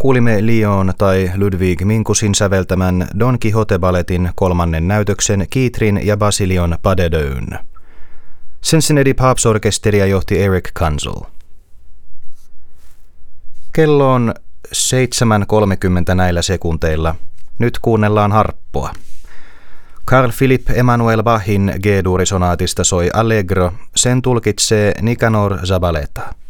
Kuulimme Lyon tai Ludwig Minkusin säveltämän Don Quixote-balletin 3. näytöksen Kitrin ja Basilion Pas de Deux. Cincinnati Pops-orkesteria johti Eric Kunzel. Kello on 7.30 näillä sekunteilla. Nyt kuunnellaan harppua. Carl Philipp Emanuel Bachin G-duurisonaatista soi Allegro, sen tulkitsee Nicanor Zabaleta.